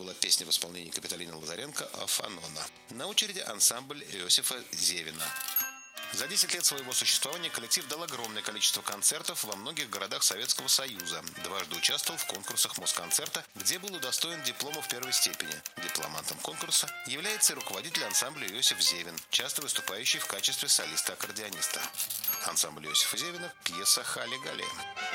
была песня в исполнении Капитолины Лазаренко «Афанона». На очереди ансамбль Иосифа Зевина. За 10 лет своего существования коллектив дал огромное количество концертов во многих городах Советского Союза. Дважды участвовал в конкурсах Москонцерта, где был удостоен дипломов первой степени. Дипломантом конкурса является и руководитель ансамбля Иосиф Зевин, часто выступающий в качестве солиста-аккордеониста. Ансамбль Иосифа Зевина, пьеса «Хали-Гали».